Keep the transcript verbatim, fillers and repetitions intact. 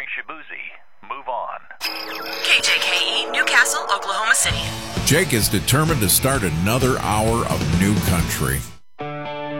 Shabuzi. Move on. K J K E, Newcastle, Oklahoma City. Jake is determined to start another hour of new country.